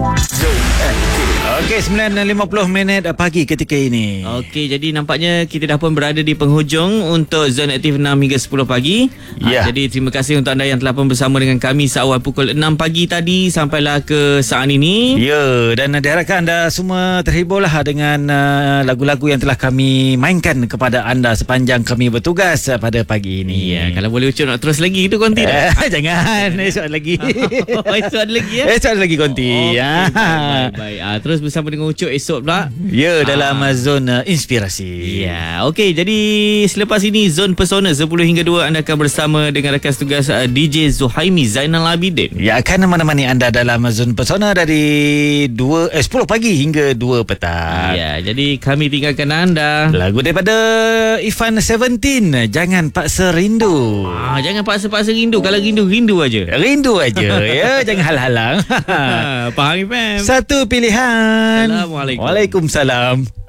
Okey, 9.50 pagi ketika ini. Okey, jadi nampaknya kita dah pun berada di penghujung untuk Zone Aktif 6 hingga 10 pagi. Ya. Jadi terima kasih untuk anda yang telah pun bersama dengan kami seawal pukul 6 pagi tadi sampailah ke saat ini. Ya, dan diharapkan anda semua terhiburlah dengan lagu-lagu yang telah kami mainkan kepada anda sepanjang kami bertugas pada pagi ini. Ya, kalau boleh Ucup nak terus lagi itu konti dah. Jangan, esok ada lagi. Esok ada lagi ya. Esok ada lagi konti. Okey, baik. Terus bersama dengan Ucup esok pula. Ya, dalam zona inspirasi. Ya, okey. Jadi selepas ini Zone Pesona 10 hingga 2 anda akan bersama dengan rakan tugas DJ Zuhaimi Zainal Abidin. Ya, akan menemani anda dalam Zone Pesona dari 10 pagi hingga 2 petang. Ya, jadi kami tinggalkan anda. Lagu daripada Ivan 17, Jangan Paksa Rindu. Jangan paksa-paksa rindu. Kalau rindu aja. Rindu aja ya, jangan hal-halang. Faham FM. Satu pilihan. Assalamualaikum. Waalaikumsalam.